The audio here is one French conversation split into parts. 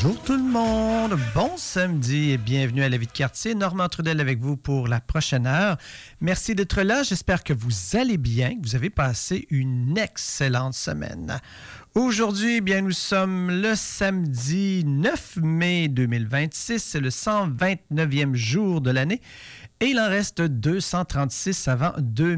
Bonjour tout le monde, bon samedi et bienvenue à La Vie de quartier. Normand Trudel avec vous pour la prochaine heure. Merci d'être là, j'espère que vous allez bien, que vous avez passé une excellente semaine. Aujourd'hui, bien, nous sommes le samedi 9 mai 2026, c'est le 129e jour de l'année et il en reste 236 avant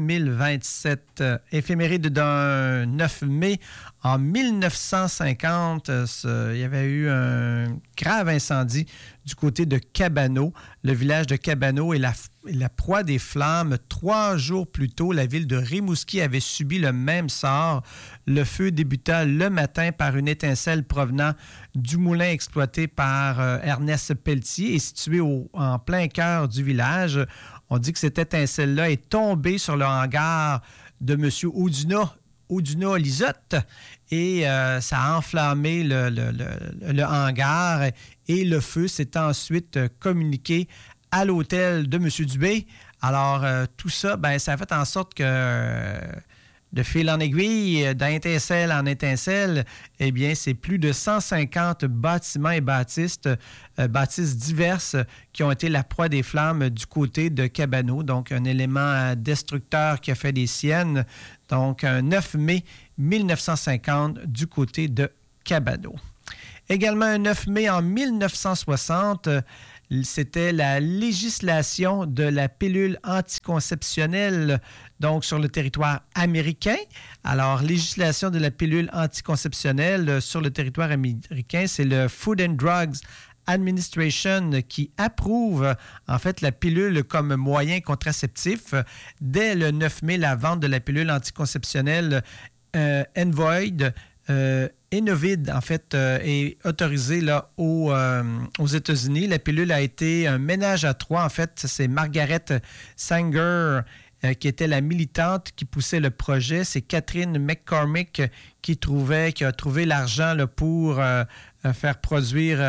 2027. Éphéméride d'un 9 mai en 1950, il y avait eu un grave incendie du côté de Cabano. Le village de Cabano est la proie des flammes. 3 jours plus tôt, la ville de Rimouski avait subi le même sort. Le feu débuta le matin par une étincelle provenant du moulin exploité par Ernest Pelletier et situé en plein cœur du village. On dit que cette étincelle-là est tombée sur le hangar de M. Auduna Lisotte et ça a enflammé le hangar et le feu s'est ensuite communiqué à l'hôtel de M. Dubé. Alors, tout ça, ça a fait en sorte que de fil en aiguille, d'étincelle en étincelle, eh bien, c'est plus de 150 bâtiments et bâtisses diverses qui ont été la proie des flammes du côté de Cabano. Donc, un élément destructeur qui a fait des siennes. Donc, un 9 mai 1950 du côté de Cabano. Également, un 9 mai en 1960, c'était la législation de la pilule anticonceptionnelle, donc sur le territoire américain. Alors, législation de la pilule anticonceptionnelle sur le territoire américain, c'est le Food and Drugs Administration qui approuve en fait la pilule comme moyen contraceptif. Dès le 9 mai, la vente de la pilule anticonceptionnelle Envoid Enovid, en fait, est autorisée là, aux États-Unis. La pilule a été un ménage à 3. En fait, c'est Margaret Sanger qui était la militante qui poussait le projet. C'est Catherine McCormick qui a trouvé l'argent là, pour faire produire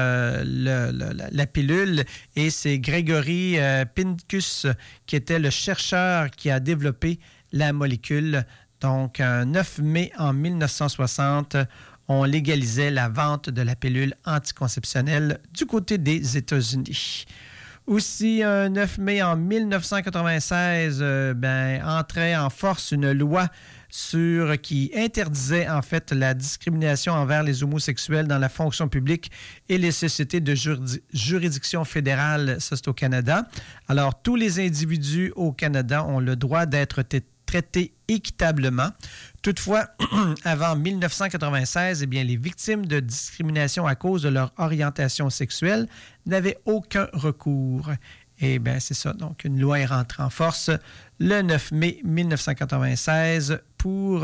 la pilule. Et c'est Gregory Pincus qui était le chercheur qui a développé la molécule. Donc, 9 mai en 1960, on légalisait la vente de la pilule anticonceptionnelle du côté des États-Unis. Aussi, 9 mai en 1996, entrait en force une loi qui interdisait en fait la discrimination envers les homosexuels dans la fonction publique et les sociétés de juridiction fédérale, ça c'est au Canada. Alors, tous les individus au Canada ont le droit d'être traités équitablement. Toutefois, avant 1996, eh bien, les victimes de discrimination à cause de leur orientation sexuelle n'avaient aucun recours. Et bien, c'est ça. Donc, une loi est rentrée en force le 9 mai 1996 pour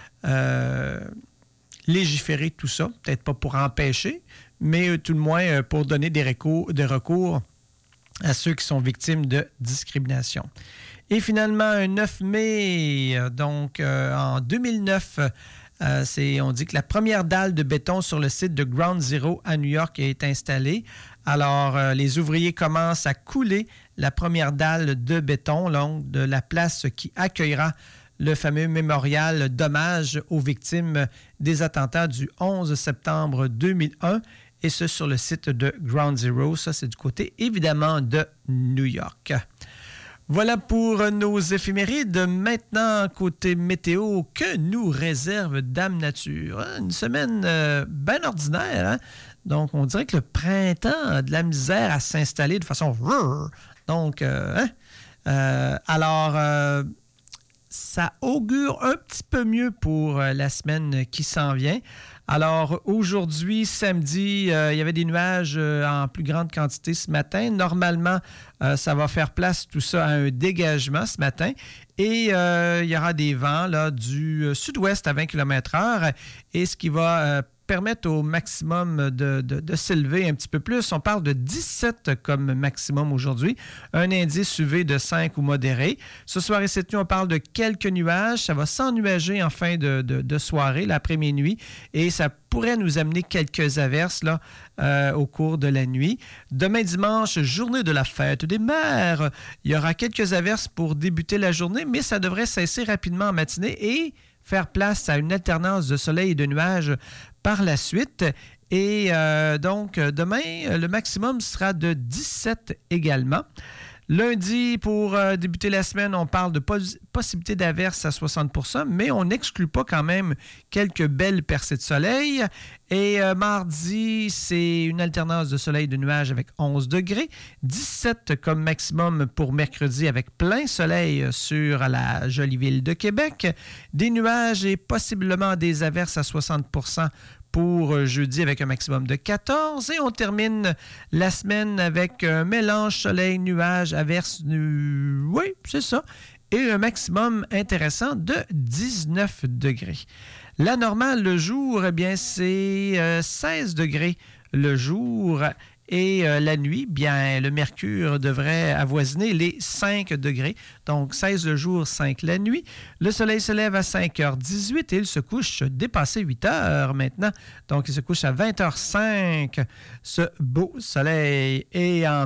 légiférer tout ça. Peut-être pas pour empêcher, mais tout le moins pour donner des recours à ceux qui sont victimes de discrimination. Et finalement, un 9 mai, en 2009, on dit que la première dalle de béton sur le site de Ground Zero à New York est installée. Alors, les ouvriers commencent à couler la première dalle de béton de la place qui accueillera le fameux mémorial d'hommage aux victimes des attentats du 11 septembre 2001, et ce sur le site de Ground Zero. Ça, c'est du côté, évidemment, de New York. Voilà pour nos éphémérides. Maintenant, côté météo, que nous réserve Dame Nature? Une semaine bien ordinaire, hein? Donc, on dirait que le printemps a de la misère à s'installer de façon... Donc, alors, ça augure un petit peu mieux pour la semaine qui s'en vient. Alors, aujourd'hui, samedi, il y avait des nuages en plus grande quantité ce matin. Normalement, ça va faire place, tout ça, à un dégagement ce matin. Et il y aura des vents là, du sud-ouest à 20 km/h. Et ce qui va permettre au maximum de s'élever un petit peu plus. On parle de 17 comme maximum aujourd'hui. Un indice UV de 5 ou modéré. Ce soir et cette nuit, on parle de quelques nuages. Ça va s'ennuager en fin de soirée, l'après-minuit. Et ça pourrait nous amener quelques averses là, au cours de la nuit. Demain dimanche, journée de la fête des mères. Il y aura quelques averses pour débuter la journée, mais ça devrait cesser rapidement en matinée et faire place à une alternance de soleil et de nuages par la suite. Et donc, demain, le maximum sera de 17 également. Lundi, pour débuter la semaine, on parle de possibilité d'averse à 60 %, mais on n'exclut pas quand même quelques belles percées de soleil. Et mardi, c'est une alternance de soleil et de nuages avec 11 degrés. 17 comme maximum pour mercredi avec plein soleil sur la jolie ville de Québec. Des nuages et possiblement des averses à 60 % pour jeudi avec un maximum de 14. Et on termine la semaine avec un mélange soleil-nuage, averse, oui, c'est ça. Et un maximum intéressant de 19 degrés. La normale, le jour, eh bien, c'est 16 degrés le jour. Et la nuit, bien, le mercure devrait avoisiner les 5 degrés. Donc, 16 le jour, 5 la nuit. Le soleil se lève à 5h18 et il se couche dépassé 8h maintenant. Donc, il se couche à 20h05, ce beau soleil. Et en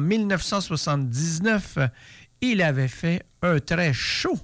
1979, il avait fait un très chaud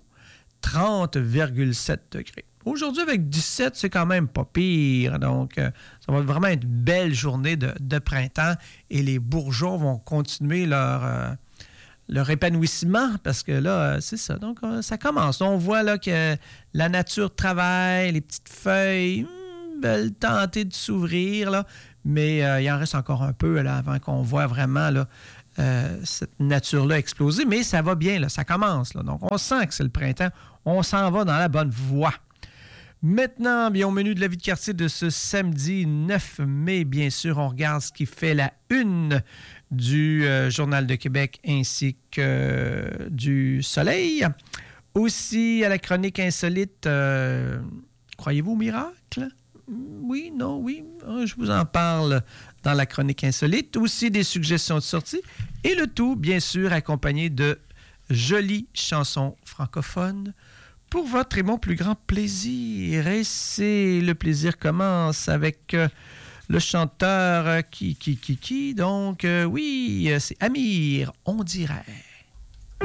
30,7 degrés. Aujourd'hui, avec 17, c'est quand même pas pire. Donc, ça va vraiment être une belle journée de printemps et les bourgeons vont continuer leur épanouissement parce que là, c'est ça. Donc, ça commence. On voit là que la nature travaille, les petites feuilles veulent tenter de s'ouvrir, là, mais il en reste encore un peu là, avant qu'on voit vraiment là, cette nature-là exploser. Mais ça va bien, là, ça commence. Là. Donc, on sent que c'est le printemps. On s'en va dans la bonne voie. Maintenant, bien au menu de la vie de quartier de ce samedi 9 mai, bien sûr, on regarde ce qui fait la une du Journal de Québec ainsi que du Soleil. Aussi, à la chronique insolite, croyez-vous au miracle? Oui, non, oui, je vous en parle dans la chronique insolite. Aussi, des suggestions de sortie. Et le tout, bien sûr, accompagné de jolies chansons francophones pour votre et mon plus grand plaisir. Et le plaisir commence avec le chanteur qui. Donc, oui, c'est Amir, on dirait.